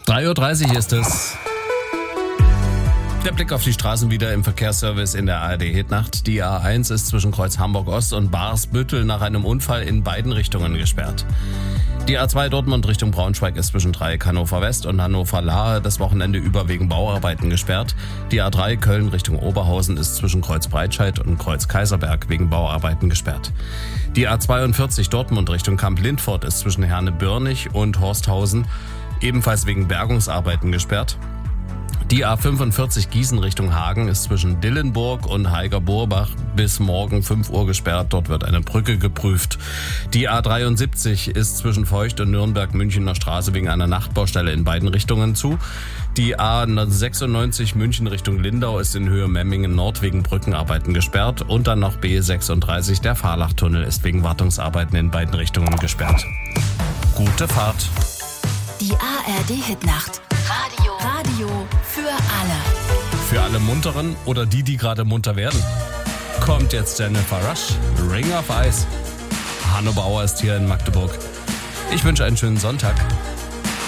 3:30 Uhr ist es. Der Blick auf die Straßen wieder im Verkehrsservice in der ARD-Hitnacht. Die A1 ist zwischen Kreuz Hamburg-Ost und Barsbüttel nach einem Unfall in beiden Richtungen gesperrt. Die A2 Dortmund Richtung Braunschweig ist zwischen Dreieck Hannover West und Hannover Lahe das Wochenende über wegen Bauarbeiten gesperrt. Die A3 Köln Richtung Oberhausen ist zwischen Kreuz Breitscheid und Kreuz Kaiserberg wegen Bauarbeiten gesperrt. Die A42 Dortmund Richtung Kamp-Lindfort ist zwischen Herne-Börnig und Horsthausen ebenfalls wegen Bergungsarbeiten gesperrt. Die A45 Gießen Richtung Hagen ist zwischen Dillenburg und Heiger-Burbach bis morgen 5 Uhr gesperrt. Dort wird eine Brücke geprüft. Die A73 ist zwischen Feucht und Nürnberg-Münchener Straße wegen einer Nachtbaustelle in beiden Richtungen zu. Die A96 München Richtung Lindau ist in Höhe Memmingen Nord wegen Brückenarbeiten gesperrt. Und dann noch B36, der Fahrlachtunnel ist wegen Wartungsarbeiten in beiden Richtungen gesperrt. Gute Fahrt. Die ARD-Hitnacht. Radio für alle. Für alle Munteren oder die gerade munter werden. Kommt jetzt Jennifer Rush, Ring of Ice. Hanno Bauer ist hier in Magdeburg. Ich wünsche einen schönen Sonntag.